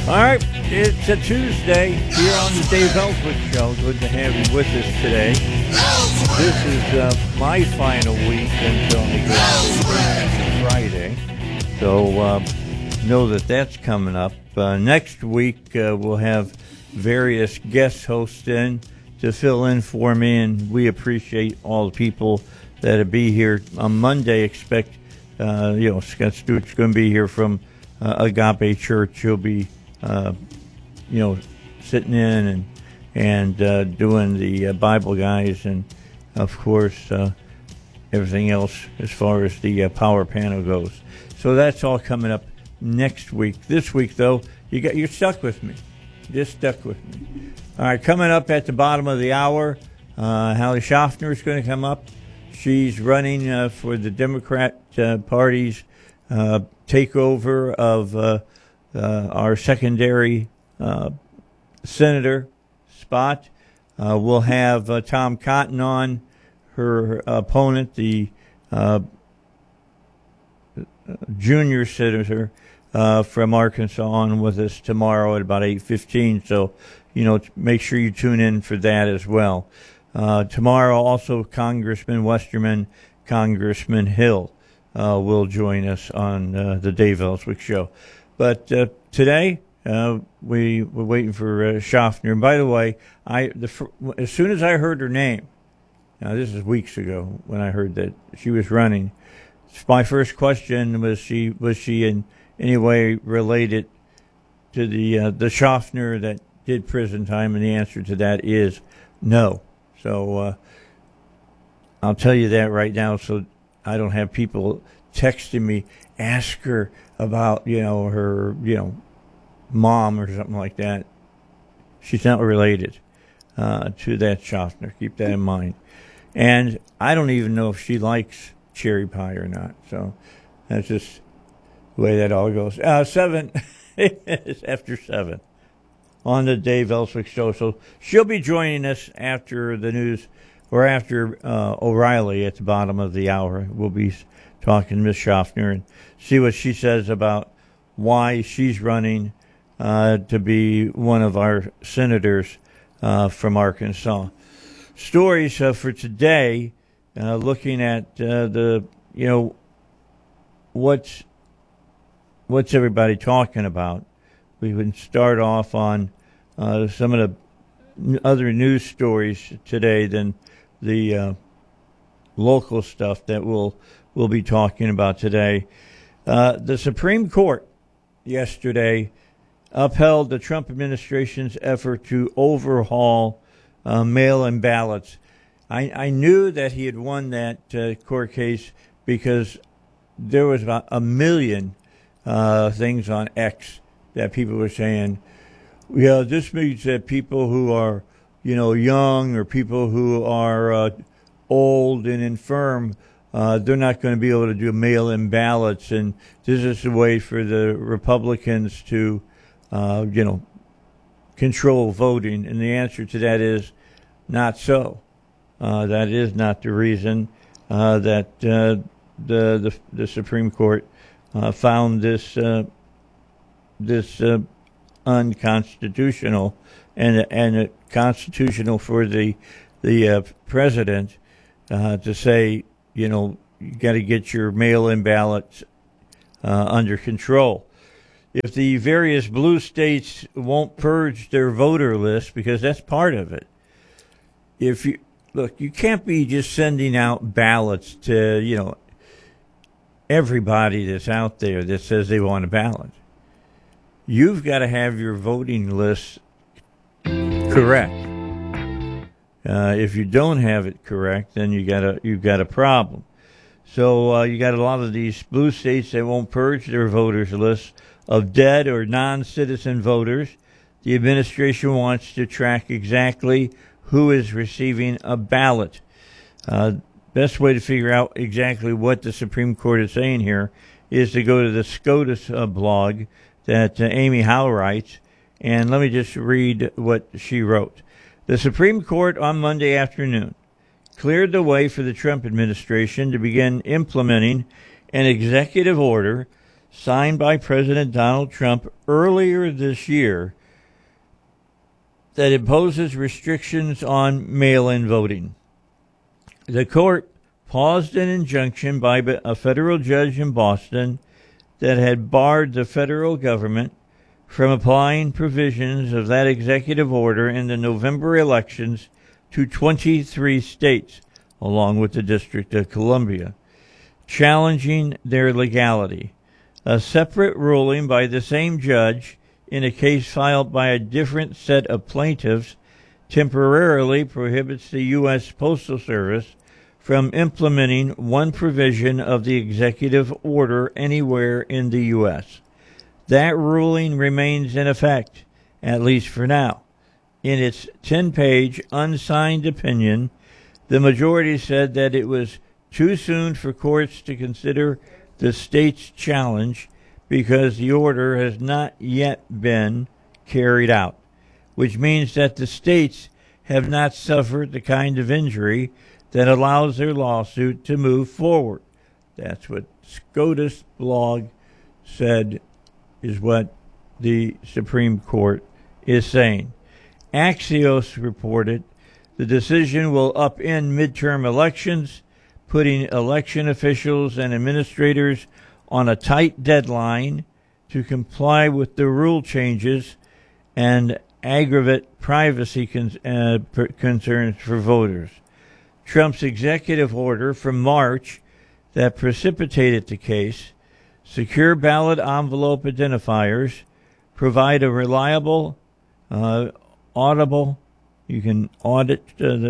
All right, it's a Tuesday here on the Dave Ellswick Show. Good to have you with us today. This is my final week until I go to Friday. So know that that's coming up. Next week we'll have various guest hosts in to fill in for me, and we appreciate all the people that'll be here. On Monday, expect, Scott Stewart's going to be here from Agape Church. He'll be sitting in and doing the Bible guys, and of course everything else as far as the power panel goes. So that's all coming up next week. This week, though, you're stuck with me. Just stuck with me. All right, coming up at the bottom of the hour, Hallie Schaffner is going to come up. She's running for the Democrat Party's takeover of our secondary senator spot. We'll have Tom Cotton on, her opponent, the junior senator from Arkansas, on with us tomorrow at about 8:15. So, make sure you tune in for that as well. Tomorrow, also Congressman Westerman, Congressman Hill will join us on the Dave Ellswick Show. But today, we're waiting for Schaffner. And by the way, as soon as I heard her name, now this is weeks ago when I heard that she was running, my first question was she in any way related to the Schaffner that did prison time, and the answer to that is no. So I'll tell you that right now, so I don't have people texting me, ask her about her mom or something like that. She's not related to that Schaffner. Keep that in mind. And I don't even know if she likes cherry pie or not. So that's just the way that all goes. 7 it's after 7 on the Dave Ellswick Show. So she'll be joining us after the news, or after O'Reilly at the bottom of the hour. We'll be talking to Ms. Schaffner and see what she says about why she's running to be one of our senators from Arkansas. Stories for today, looking at what's everybody talking about. We would start off on some of the other news stories today than the local stuff that we'll be talking about today. The Supreme Court yesterday upheld the Trump administration's effort to overhaul mail-in ballots. I knew that he had won that court case because there was about 1 million things on X that people were saying, this means that people who are, young, or people who are old and infirm, they're not going to be able to do mail-in ballots, and this is a way for the Republicans to, control voting. And the answer to that is not so. That is not the reason that the Supreme Court found this unconstitutional, and constitutional for the president to say, you got to get your mail-in ballots under control. If the various blue states won't purge their voter list, because that's part of it. You can't be just sending out ballots to, everybody that's out there that says they want a ballot. You've got to have your voting list correct. If you don't have it correct, then you've got a problem. So you got a lot of these blue states that won't purge their voters lists of dead or non-citizen voters. The administration wants to track exactly who is receiving a ballot. Best way to figure out exactly what the Supreme Court is saying here is to go to the SCOTUS blog that Amy Howe writes, and let me just read what she wrote. The Supreme Court on Monday afternoon cleared the way for the Trump administration to begin implementing an executive order signed by President Donald Trump earlier this year that imposes restrictions on mail-in voting. The court paused an injunction by a federal judge in Boston that had barred the federal government from applying provisions of that executive order in the November elections to 23 states, along with the District of Columbia, challenging their legality. A separate ruling by the same judge in a case filed by a different set of plaintiffs temporarily prohibits the U.S. Postal Service from implementing one provision of the executive order anywhere in the U.S. That ruling remains in effect, at least for now. In its 10-page unsigned opinion, the majority said that it was too soon for courts to consider the state's challenge because the order has not yet been carried out, which means that the states have not suffered the kind of injury that allows their lawsuit to move forward. That's what SCOTUS blog said is what the Supreme Court is saying. Axios reported the decision will upend midterm elections, putting election officials and administrators on a tight deadline to comply with the rule changes and aggravate privacy concerns for voters. Trump's executive order from March that precipitated the case, secure ballot envelope identifiers, provide a reliable, auditable, you can audit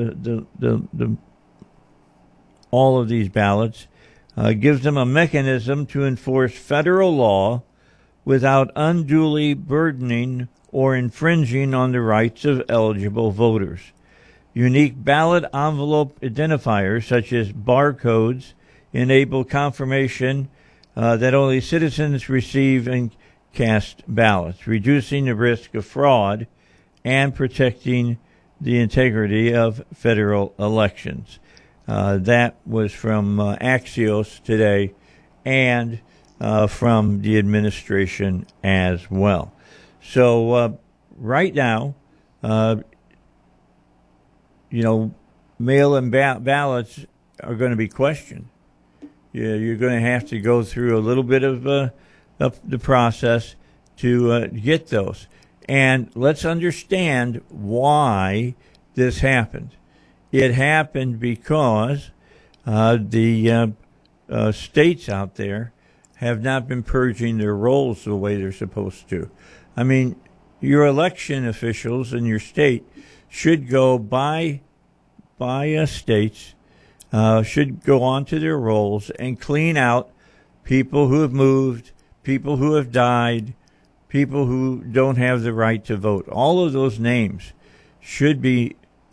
all of these ballots, gives them a mechanism to enforce federal law without unduly burdening or infringing on the rights of eligible voters. Unique ballot envelope identifiers, such as barcodes, enable confirmation that only citizens receive and cast ballots, reducing the risk of fraud and protecting the integrity of federal elections. That was from Axios today and from the administration as well. So right now, mail-in ballots are going to be questioned. You're going to have to go through a little bit of the process to get those. And let's understand why this happened. It happened because the states out there have not been purging their rolls the way they're supposed to. I mean, your election officials in your state should go by states, should go onto their rolls and clean out people who have moved, people who have died, people who don't have the right to vote. All of those names should be,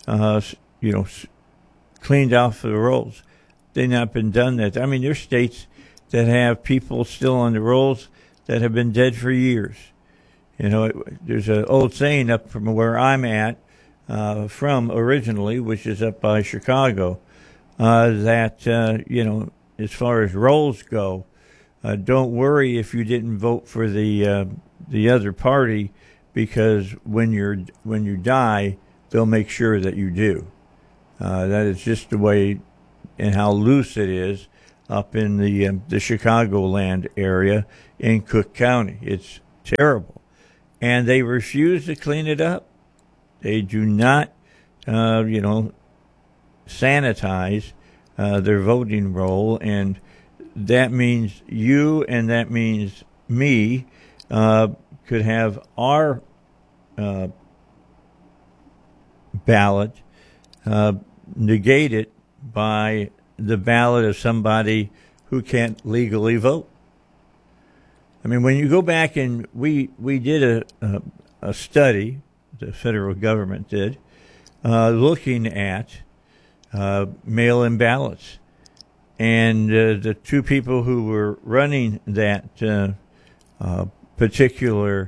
cleaned off of the rolls. They've not been done that. I mean, there's states that have people still on the rolls that have been dead for years. There's an old saying up from where I'm at, from originally, which is up by Chicago, that, as far as rolls go, don't worry if you didn't vote for the other party, because when you die, they'll make sure that you do. That is just the way and how loose it is up in the Chicagoland area in Cook County. It's terrible. And they refuse to clean it up. They do not, sanitize their voting roll, and that means you and that means me could have our ballot negated by the ballot of somebody who can't legally vote. I mean, when you go back and we did a study, the federal government did, looking at mail-in ballots. And the two people who were running that particular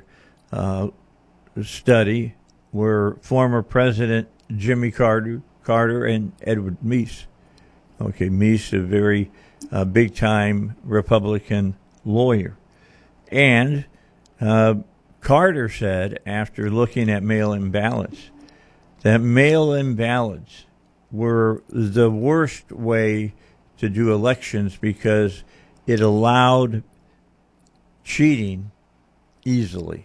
study were former President Jimmy Carter and Edward Meese. Okay, Meese, a very big-time Republican lawyer. And Carter said, after looking at mail-in ballots, that mail-in ballots were the worst way to do elections because it allowed cheating easily.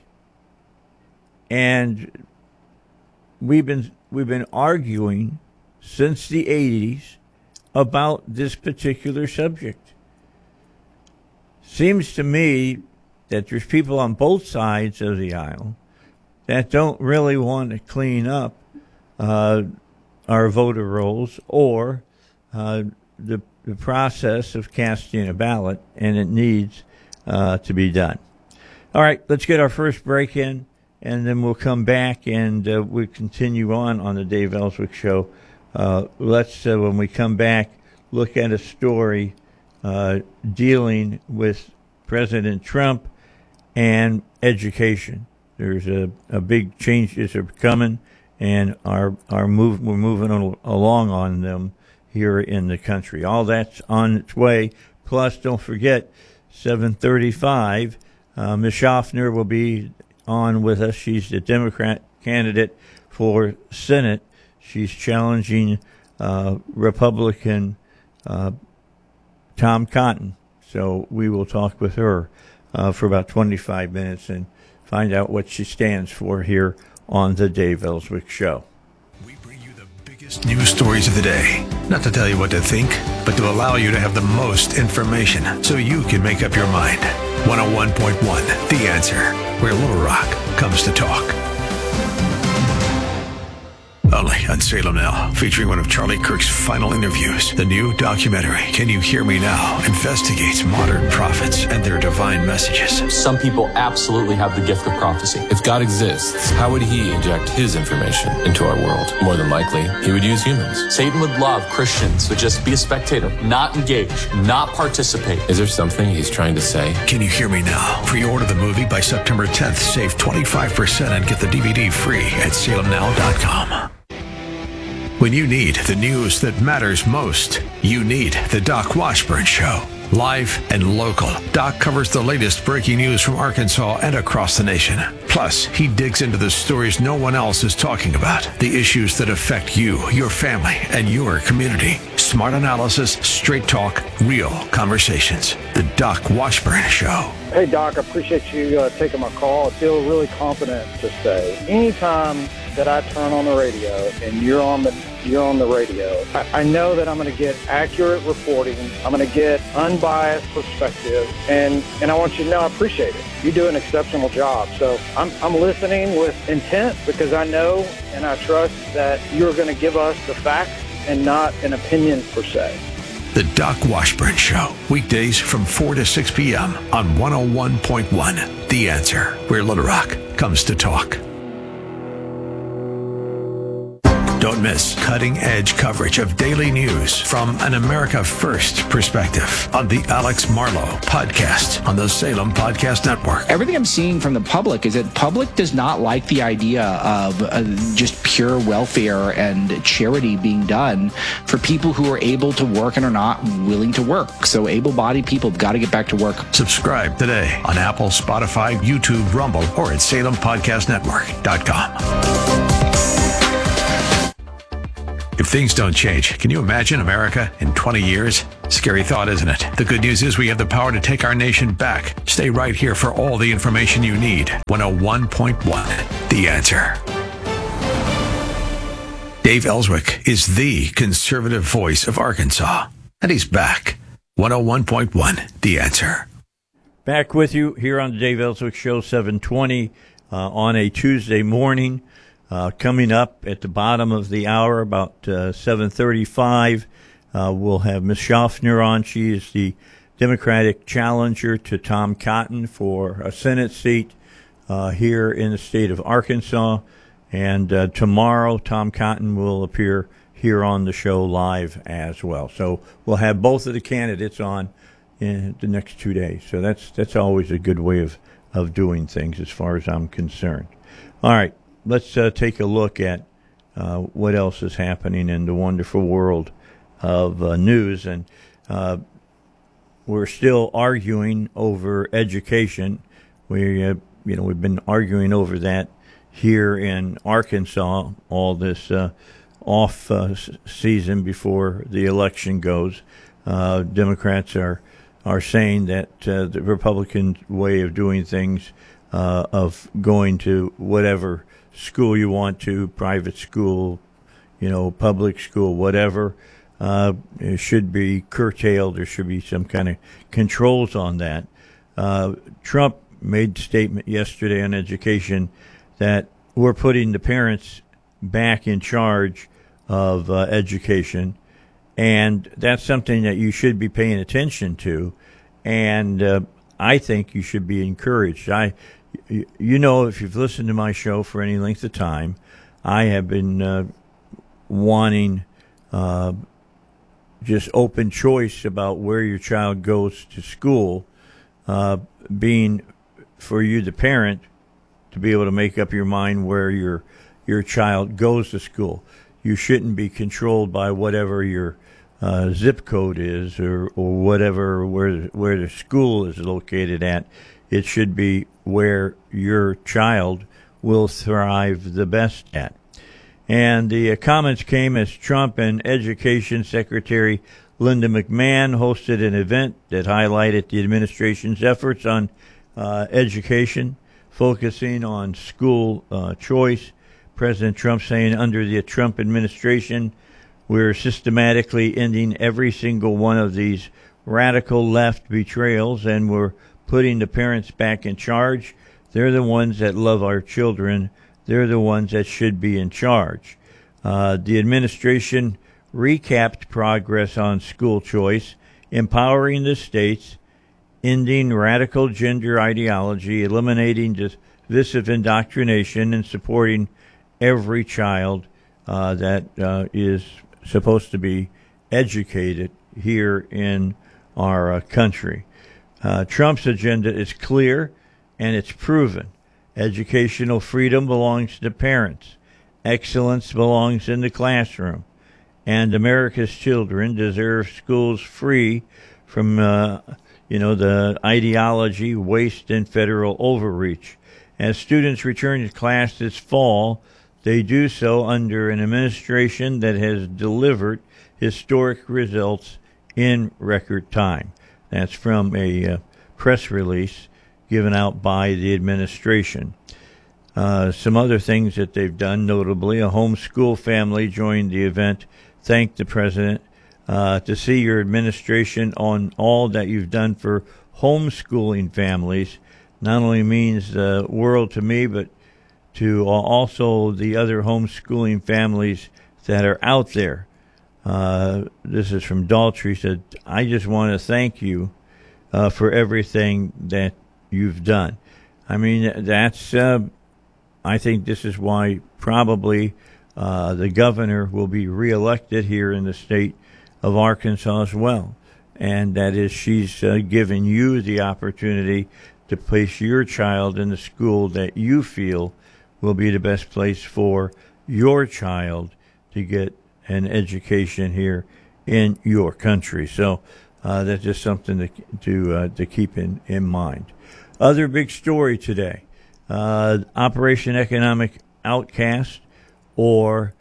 And we've been arguing since the 80s about this particular subject. Seems to me that there's people on both sides of the aisle that don't really want to clean up our voter rolls or the process of casting a ballot, and it needs to be done. All right, let's get our first break in, and then we'll come back and we'll continue on the Dave Ellswick Show. Let's, when we come back, look at a story dealing with President Trump and education. There's a big changes are coming, and we're moving along on them here in the country. All that's on its way. Plus, don't forget, 7:35, Ms. Schaffner will be on with us. She's the Democrat candidate for Senate. She's challenging Republican Tom Cotton. So we will talk with her for about 25 minutes and find out what she stands for here on the Dave Ellswick Show. We bring you the biggest news stories of the day. Not to tell you what to think, but to allow you to have the most information so you can make up your mind. 101.1, The Answer, where Little Rock comes to talk. Only on Salem Now, featuring one of Charlie Kirk's final interviews. The new documentary, Can You Hear Me Now?, investigates modern prophets and their divine messages. Some people absolutely have the gift of prophecy. If God exists, how would he inject his information into our world? More than likely, he would use humans. Satan would love Christians to just be a spectator, not engage, not participate. Is there something he's trying to say? Can You Hear Me Now? Pre-order the movie by September 10th. Save 25% and get the DVD free at salemnow.com. When you need the news that matters most, you need the Doc Washburn Show. Live and local, Doc covers the latest breaking news from Arkansas and across the nation. Plus, he digs into the stories no one else is talking about, the issues that affect you, your family, and your community. Smart analysis, straight talk, real conversations. The Doc Washburn Show. Hey, Doc, I appreciate you taking my call. I feel really confident to say anytime that I turn on the radio and you're on the radio, I know that I'm going to get accurate reporting. I'm going to get unbiased perspective, and I want you to know I appreciate it. You do an exceptional job. So I'm listening with intent because I know and I trust that you're going to give us the facts and not an opinion per se. The Doc Washburn Show, weekdays from 4 to 6 p.m. on 101.1 The Answer, where Little Rock comes to talk. Don't miss cutting-edge coverage of daily news from an America First perspective on the Alex Marlow Podcast on the Salem Podcast Network. Everything I'm seeing from the public is that public does not like the idea of just pure welfare and charity being done for people who are able to work and are not willing to work. So able-bodied people have got to get back to work. Subscribe today on Apple, Spotify, YouTube, Rumble, or at SalemPodcastNetwork.com. If things don't change, can you imagine America in 20 years? Scary thought, isn't it? The good news is we have the power to take our nation back. Stay right here for all the information you need. 101.1, The Answer. Dave Ellswick is the conservative voice of Arkansas, and he's back. 101.1, The Answer. Back with you here on the Dave Ellswick Show, 7:20 on a Tuesday morning. Coming up at the bottom of the hour, about 7:35, we'll have Ms. Schaffner on. She is the Democratic challenger to Tom Cotton for a Senate seat here in the state of Arkansas. And tomorrow, Tom Cotton will appear here on the show live as well. So we'll have both of the candidates on in the next 2 days. So that's always a good way of doing things as far as I'm concerned. All right. Let's take a look at what else is happening in the wonderful world of news. And we're still arguing over education. we've been arguing over that here in Arkansas all this off season before the election goes. Democrats are saying that the Republican way of doing things, of going to whatever school you want to, private school, public school, whatever, it should be curtailed. There should be some kind of controls on that. Trump made a statement yesterday on education that we're putting the parents back in charge of education, and that's something that you should be paying attention to, and I think you should be encouraged. If you've listened to my show for any length of time, I have been wanting just open choice about where your child goes to school, being for you, the parent, to be able to make up your mind where your child goes to school. You shouldn't be controlled by whatever your zip code is or whatever where the school is located at. It should be where your child will thrive the best at. And the comments came as Trump and Education Secretary Linda McMahon hosted an event that highlighted the administration's efforts on education, focusing on school choice. President Trump saying under the Trump administration, we're systematically ending every single one of these radical left betrayals, and we're putting the parents back in charge. They're the ones that love our children. They're the ones that should be in charge. The administration recapped progress on school choice, empowering the states, ending radical gender ideology, eliminating divisive indoctrination, and supporting every child that is supposed to be educated here in our country. Trump's agenda is clear and it's proven. Educational freedom belongs to parents. Excellence belongs in the classroom. And America's children deserve schools free from, the ideology, waste, and federal overreach. As students return to class this fall, they do so under an administration that has delivered historic results in record time. That's from a press release given out by the administration. Some other things that they've done, notably, a homeschool family joined the event, thanked the president. To see your administration on all that you've done for homeschooling families not only means the world to me, but to also the other homeschooling families that are out there. This is from Daltrey. Said, I just want to thank you for everything that you've done. I mean, that's, I think this is why probably the governor will be reelected here in the state of Arkansas as well. And that is, she's given you the opportunity to place your child in the school that you feel will be the best place for your child to get an education here in your country. So that's just something to keep in mind. Other big story today, Operation Economic Outcast, or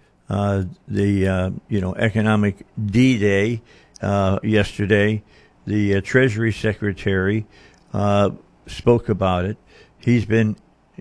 the Economic D-Day yesterday. The Treasury Secretary spoke about it. He's been